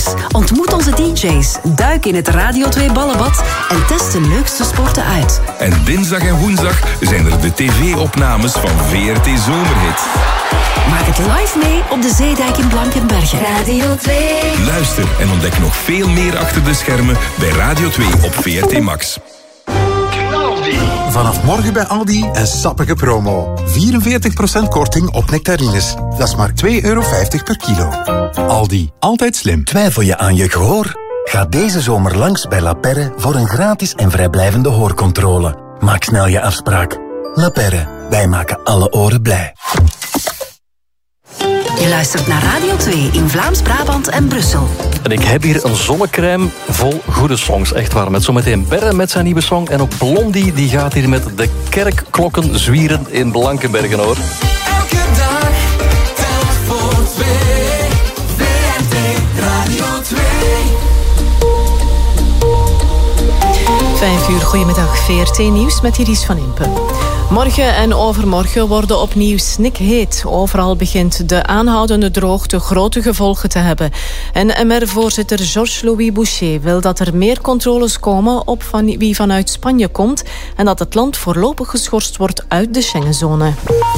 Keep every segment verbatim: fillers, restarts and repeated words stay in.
Ontmoet onze D J's, duik in het Radio twee Ballenbad en test de leukste sporten uit. En dinsdag en woensdag zijn er de tv-opnames van V R T Zomerhit. Maak het live mee op de Zeedijk in Blankenberge. Radio twee. Luister en ontdek nog veel meer achter de schermen bij Radio twee op V R T Max. Vanaf morgen bij Aldi een sappige promo. vierenveertig procent korting op nectarines. Dat is maar twee euro vijftig per kilo. Aldi, altijd slim. Twijfel je aan je gehoor? Ga deze zomer langs bij La Perre voor een gratis en vrijblijvende hoorcontrole. Maak snel je afspraak. La Perre, wij maken alle oren blij. Je luistert naar Radio twee in Vlaams-Brabant en Brussel. En ik heb hier een zonnecrème vol goede songs. Echt waar. Met zometeen Berre met zijn nieuwe song. En ook Blondie, die gaat hier met de kerkklokken zwieren in Blankenbergen, hoor. Elke dag telt voor twee. V R T Radio twee. Vijf uur, goedemiddag. V R T Nieuws met Iris van Impen. Morgen en overmorgen worden opnieuw snikheet. Overal begint de aanhoudende droogte grote gevolgen te hebben. En M R-voorzitter Georges-Louis Boucher wil dat er meer controles komen op van wie vanuit Spanje komt en dat het land voorlopig geschorst wordt uit de Schengenzone.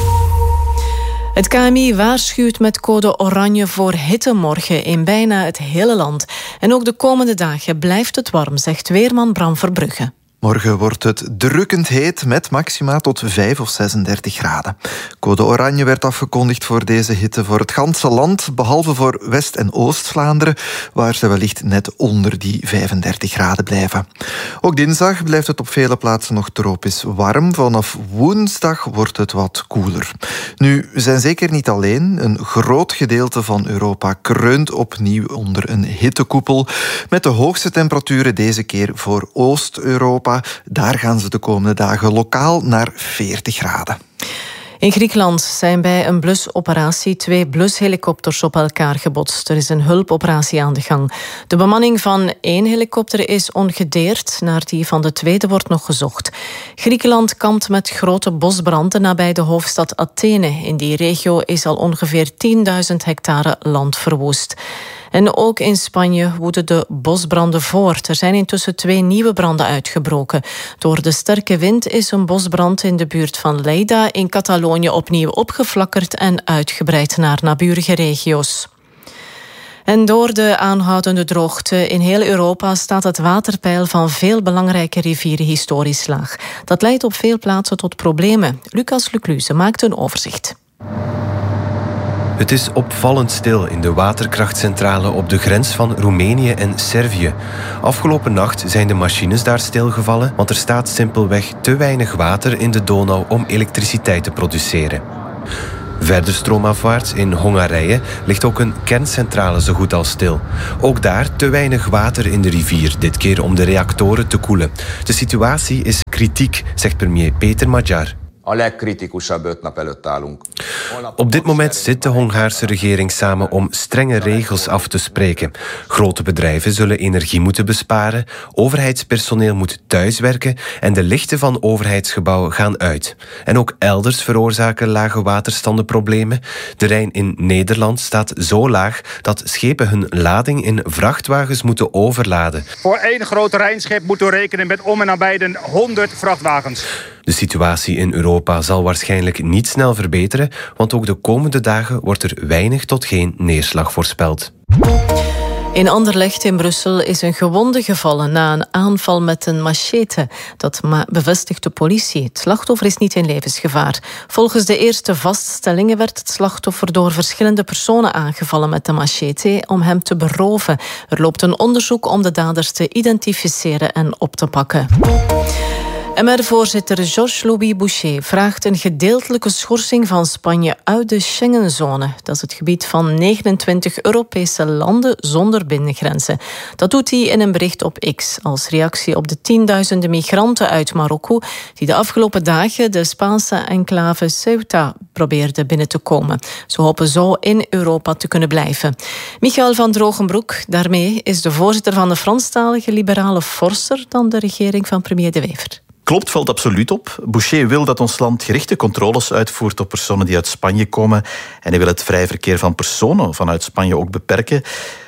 Het K M I waarschuwt met code oranje voor hitte morgen in bijna het hele land. En ook de komende dagen blijft het warm, zegt weerman Bram Verbrugge. Morgen wordt het drukkend heet met maxima tot vijf of zesendertig graden. Code oranje werd afgekondigd voor deze hitte voor het ganse land, behalve voor West- en Oost-Vlaanderen, waar ze wellicht net onder die vijfendertig graden blijven. Ook dinsdag blijft het op vele plaatsen nog tropisch warm. Vanaf woensdag wordt het wat koeler. Nu, we zijn zeker niet alleen. Een groot gedeelte van Europa kreunt opnieuw onder een hittekoepel, met de hoogste temperaturen deze keer voor Oost-Europa. Daar gaan ze de komende dagen lokaal naar veertig graden. In Griekenland zijn bij een blusoperatie twee blushelikopters op elkaar gebotst. Er is een hulpoperatie aan de gang. De bemanning van één helikopter is ongedeerd. Naar die van de tweede wordt nog gezocht. Griekenland kampt met grote bosbranden nabij de hoofdstad Athene. In die regio is al ongeveer tienduizend hectare land verwoest. En ook in Spanje woeden de bosbranden voort. Er zijn intussen twee nieuwe branden uitgebroken. Door de sterke wind is een bosbrand in de buurt van Lleida in Catalonië opnieuw opgeflakkerd en uitgebreid naar naburige regio's. En door de aanhoudende droogte in heel Europa staat het waterpeil van veel belangrijke rivieren historisch laag. Dat leidt op veel plaatsen tot problemen. Lucas Lecluze maakt een overzicht. Het is opvallend stil in de waterkrachtcentrale op de grens van Roemenië en Servië. Afgelopen nacht zijn de machines daar stilgevallen, want er staat simpelweg te weinig water in de Donau om elektriciteit te produceren. Verder stroomafwaarts in Hongarije ligt ook een kerncentrale zo goed als stil. Ook daar te weinig water in de rivier, dit keer om de reactoren te koelen. De situatie is kritiek, zegt premier Péter Magyar. A legkritikusabb öt nap előtt állunk. Op dit moment zit de Hongaarse regering samen om strenge regels af te spreken. Grote bedrijven zullen energie moeten besparen, overheidspersoneel moet thuiswerken en de lichten van overheidsgebouwen gaan uit. En ook elders veroorzaken lage waterstanden problemen. De Rijn in Nederland staat zo laag dat schepen hun lading in vrachtwagens moeten overladen. Voor één groot Rijnschip moeten we rekenen met om en nabij de honderd vrachtwagens. De situatie in Europa zal waarschijnlijk niet snel verbeteren, want ook de komende dagen wordt er weinig tot geen neerslag voorspeld. In Anderlecht in Brussel is een gewonde gevallen na een aanval met een machete. Dat bevestigt de politie. Het slachtoffer is niet in levensgevaar. Volgens de eerste vaststellingen werd het slachtoffer door verschillende personen aangevallen met de machete om hem te beroven. Er loopt een onderzoek om de daders te identificeren en op te pakken. M R-voorzitter Georges-Louis Boucher vraagt een gedeeltelijke schorsing van Spanje uit de Schengenzone. Dat is het gebied van negenentwintig Europese landen zonder binnengrenzen. Dat doet hij in een bericht op X als reactie op de tienduizenden migranten uit Marokko die de afgelopen dagen de Spaanse enclave Ceuta probeerden binnen te komen. Ze hopen zo in Europa te kunnen blijven. Michael van Drogenbroek, daarmee is de voorzitter van de Franstalige liberale forser dan de regering van premier De Wever. Klopt, valt absoluut op. Boucher wil dat ons land gerichte controles uitvoert op personen die uit Spanje komen. En hij wil het vrij verkeer van personen vanuit Spanje ook beperken.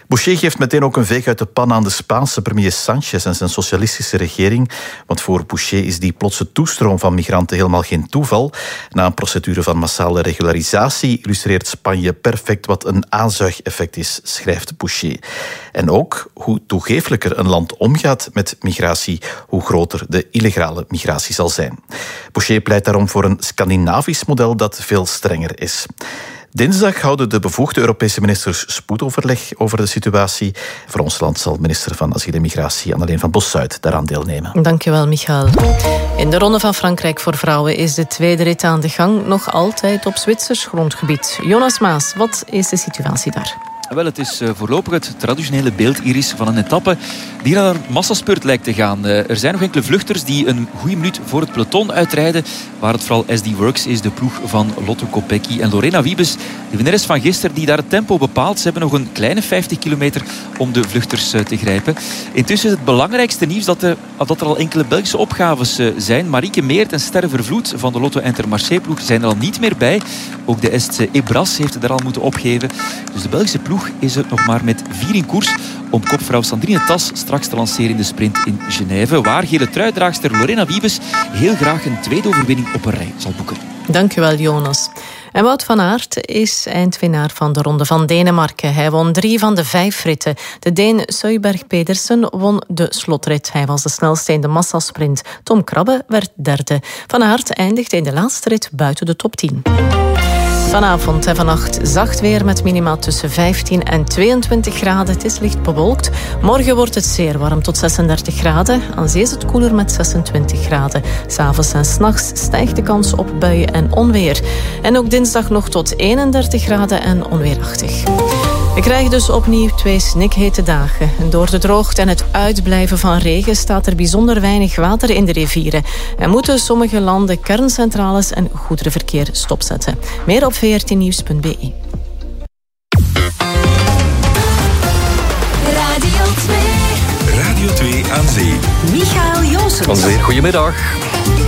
Boucher geeft meteen ook een veeg uit de pan aan de Spaanse premier Sánchez en zijn socialistische regering. Want voor Boucher is die plotse toestroom van migranten helemaal geen toeval. Na een procedure van massale regularisatie illustreert Spanje perfect wat een aanzuigeffect is, schrijft Boucher. En ook hoe toegeeflijker een land omgaat met migratie, hoe groter de illegale migratie zal zijn. Boucher pleit daarom voor een Scandinavisch model dat veel strenger is. Dinsdag houden de bevoegde Europese ministers spoedoverleg over de situatie. Voor ons land zal minister van Asiel en Migratie Anneleen van Bossuyt daaraan deelnemen. Dankjewel, Michael. In de Ronde van Frankrijk voor vrouwen is de tweede rit aan de gang, nog altijd op Zwitsers grondgebied. Jonas Maas, wat is de situatie daar? Wel, het is voorlopig het traditionele beeld, Iris, van een etappe die naar een massaspurt lijkt te gaan. Er zijn nog enkele vluchters die een goede minuut voor het peloton uitrijden, waar het vooral S D Works is, de ploeg van Lotte Kopecky en Lorena Wiebes, de winnares van gisteren, die daar het tempo bepaalt. Ze hebben nog een kleine vijftig kilometer om de vluchters te grijpen. Intussen is het belangrijkste nieuws dat er, dat er al enkele Belgische opgaves zijn. Marieke Meert en Sterre Vervloed van de Lotto Intermarché-ploeg zijn er al niet meer bij. Ook de Estse Ebras heeft het er al moeten opgeven. Dus de Belgische ploeg is er nog maar met vier in koers om kopvrouw Sandrine Tas straks te lanceren in de sprint in Genève, waar gele truidraagster Lorena Wiebes heel graag een tweede overwinning op een rij zal boeken. Dankjewel, Jonas. En Wout van Aert is eindwinnaar van de Ronde van Denemarken. Hij won drie van de vijf ritten. De Deen Søyberg Pedersen won de slotrit. Hij was de snelste in de massasprint. Tom Krabbe werd derde. Van Aert eindigde in de laatste rit buiten de top tien. Vanavond en vannacht zacht weer met minima tussen vijftien en tweeëntwintig graden. Het is licht bewolkt. Morgen wordt het zeer warm tot zesendertig graden. Aan zee is het koeler met zesentwintig graden. 's Avonds en 's nachts stijgt de kans op buien en onweer. En ook dinsdag nog tot eenendertig graden en onweerachtig. We krijgen dus opnieuw twee snikhete dagen. En door de droogte en het uitblijven van regen staat er bijzonder weinig water in de rivieren. En moeten sommige landen kerncentrales en goederenverkeer stopzetten. Meer op v r t nieuws punt b e. Radio twee. Radio twee aan zee. Michael Joossens. Van zeer goedemiddag.